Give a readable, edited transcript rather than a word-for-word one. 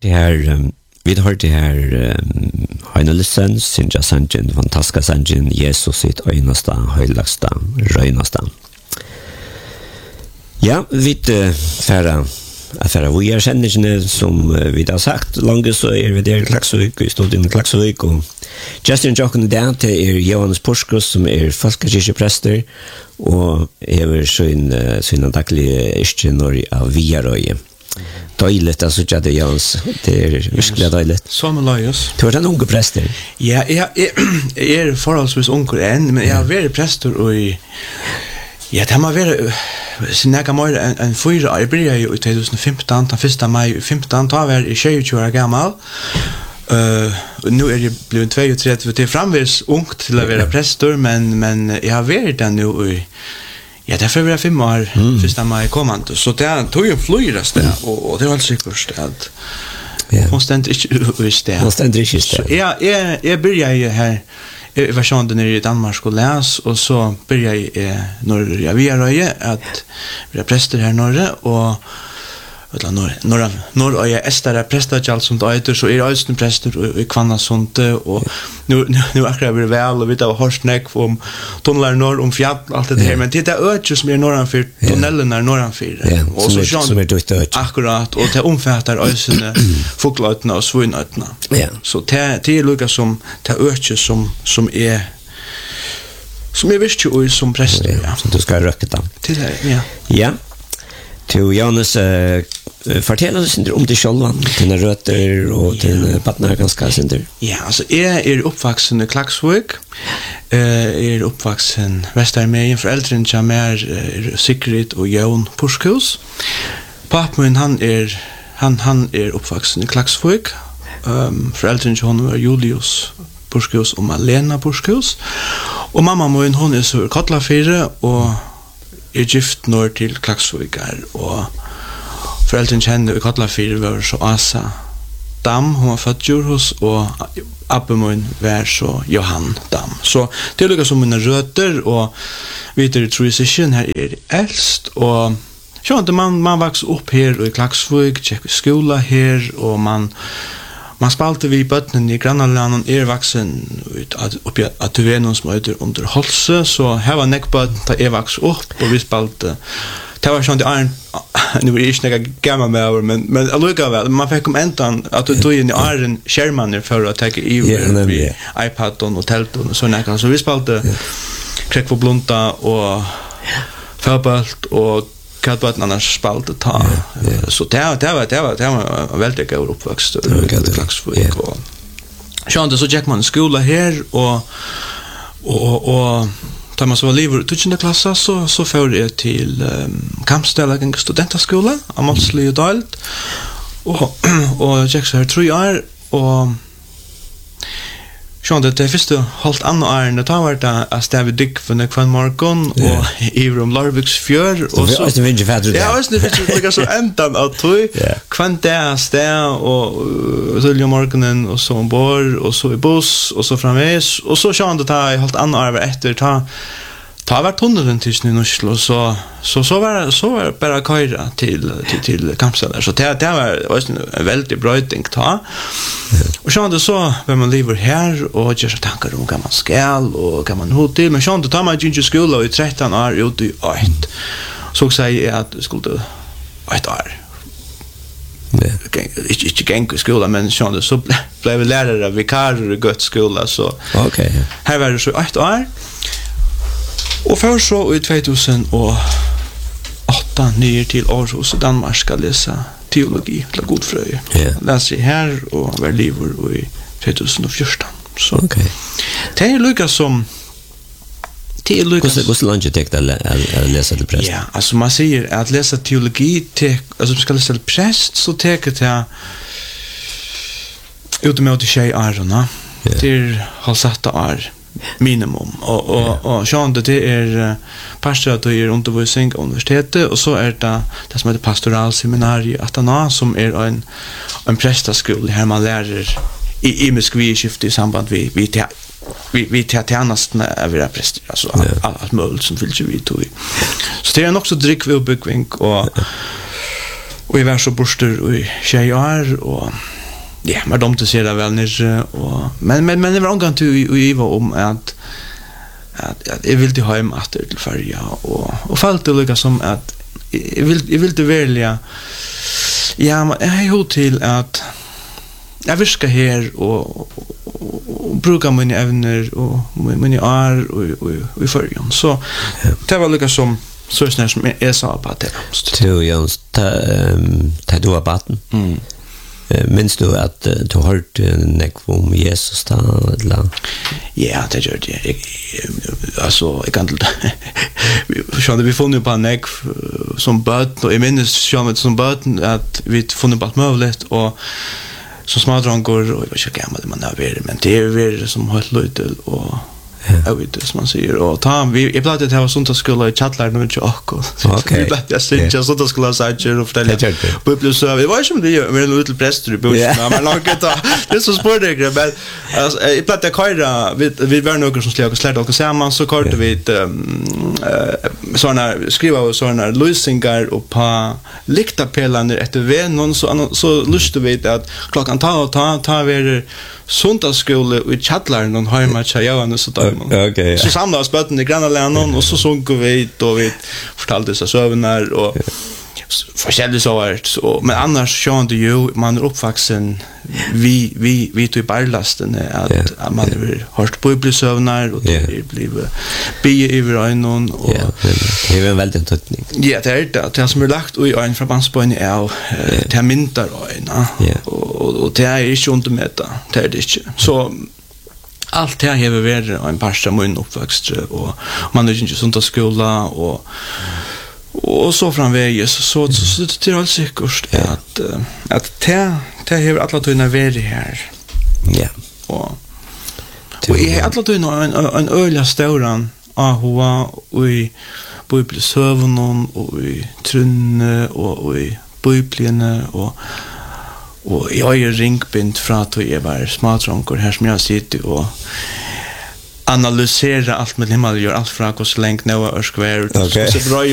Det här vi har det här Heine Lissen, Sinja Sanjin, fantastiska Sanjin, Jesus sitt öjnasta, höjlagsta, röjnasta. Ja, vi färra vi är sändningarna som vi har sagt, långt så är vi där i Klaxvik, i studien i Klaxvik, och Justin Jochen där till Johannes Purskus som är folkekyrkjepräster och är sina dagliga yrken av Viaröje. Døyligt, altså ikke det, Jans. Det virkelig døyligt. Som løyes. Du er en unge prester. Ja, jeg er forholdsvis unger enn, men jeg har vært prester og ja, det har vært siden jeg mer enn 4 år. Jeg begynte jo i 2015, den 1. mai 15, da var jeg 22 år gammel. Nu er jeg blevet 32, det er framvis ungt til å være prester, men jeg har vært den jo i ja, det var 5 år, 1. mai kommande. Så det tog ju flyras det, och det var alldeles säkert att hon ständer inte i sted. Hon ständer inte i sted. Jag började ju här i versionen i Danmark och läs, och så började jag när jag Viaröje att bli präster här norra, och når jeg er prestakjall som det så er Øysten prester i Kvannasund, og nu akkurat blir vel, og vi har hørt nek om tunneler norr, om fjall, alt det her, men det er øyne som er norranfyr, tunnelen er norranfyr, som er døyt øyne. Akkurat, og det omfattar Øysene, fugleøytene og svinøytene. Så det er lukket som det er øyne som er visst jo som prester. Som du skal røkke da. Til det, ja. Ja. Til Johannes, fortell oss om det själva, dina rötter och dina partner ganska synder. Ja, alltså jag är uppvuxen i Klaxvik. Är uppvuxen Västermejen, föräldern som är Sigrid och Jon Purskus. Pappan han är uppvuxen i Klaxvik. Föräldern som honom är Julius Purskus och Malena Purskus. Och mamma hon är så Kotlafire och är gift norr till Klaxvikar, och föräldern kände i Kotlafire var så Asa Dam, hon var född Djurhus, och Abbemun var så Johan Dam. Så det är lika som mina rötter, och vidare transition här är äldst, och så att man växte upp här i Klaxvik, gick i skola här, och man spalte vi bøttene i Grannarland og vaksen oppi at du noen som er under Holse, så her var nekkbøtten da vaks opp, og vi spalte det var sånn nu er det ikke noe gammel med over, men allikevel, man fikk om endan at du tog inn i åren skjermaner for å tenke i iPaden og telten og sånn, så vi spalte Krekk for Blunta og Føbølt og Katbøtten annars spalte ta. Så det var veldig gøy oppvokst i Klaxvik. Så gikk man i skola her, og da man så var livet i 10. klasse, så fører jeg til Kampstedlagen studentaskola av Målsli og Dalt, og gikk så her 3 år, og Sjån, det første holdt andre årene, da var det at det var dykkfunnet hver morgen, og iver om Larviks fjør. Og så det vinner fædre det. Ja, det vinner så endan av tog. Hver det sted, og tullig om morgenen, og så ombord, og så i buss, og så framvis. Og så sjån, det da holdt andre årene etter, ta var tunnelen til Oslo, så var det bare køyre til Kampstedler. Så det var en veldig brøyting ta. Og sånn så var man lever her, og gjør seg tanker om hva man skal, og hva man hod til. Men sånn, da tar man ikke skole, og i 13 år ute i 8. Så sier jeg at vi skulle 8 år. Ikke geng i skola, men sånn, så ble vi lærere, vikarer i godt skola, så her var det så 8 år. Og først så i 2008 ned til Aarhus i Danmark skal lese teologi til Godfrøy. Lese her og være livet i 2014. Så det er lykket som Hvordan langt tek det å lese til prest? Ja, altså man sier at lese teologi, altså man skal lese til prest, så teker det utom til 6 år, til halvsette år minimum, og sånn det pastor at det undervisning på universitetet, og så det som heter pastoralseminariet Atana, som en prestaskole her man lærer i skivskifte i samband vi tar tjenestene av våre prester, altså alt mulig som fyller vi tog. Så det nok så drikk ved oppbygging, og Och jag var så borster i 20 år och ja, man dom till sig det väl nere och men det var omgång till Iva om att jag vill till hem åter till färja och fallt det lika som att jag vill till välja ja, men jag har till att jag viskar här och brukar mina evner och mina år och i färjan så det var lika som så snart som jag sa på det. Du Jens, ta du var batten. Minns du att du hörde nek om Jesus då eller? Ja, det gör det. Alltså jag kan inte. Vi funnit på nek som böt och jag minns som böt att vi funnit på möjligt och så smådrankor och jag vet inte gammal man är men det är väl som helt lite och jag vet det som man säger och ta vi jag plattade det var sånt att skulle i chatlar nu inte och vi plattade jag sånt att skulle säga och fortälja på så vi var som det är en liten präster i bussen men långt det så spår det men jag plattade köra vi var några som skulle släda och samman så kortade vi såna skriva såna lösningar och på liktapellar efter vem så lustar vi att klockan ta vi sundagsskola i chatlar någon hemma tjajan så där. Okej. Så samlas bötten i granna länen och så sjunker vi och vi fortalte så sövnar och forskjellige så men annars så det ju man är uppvuxen vi tog barlasten att man har hört bibelsövnar och det blir be över ögonen och det är en väldigt tutning. Ja, det är det som är lagt i en förbandsbön är det myntar ögonen och det är inte ont med det är det inte. Så allt det här har varit en parst av min uppväxt och man är inte sånt att skola och så framvägs så det är alltså säkert att det har alla tydna varit här. Ja. Och jag har alla tydna en öliga störan ahua och i bibelsövnen och i trunne och i bibeln och jag är ringbind från att jag var smådrankor här som jag sitter och analysera allt med himmel gör allt från hur så länge nu är skvär så bra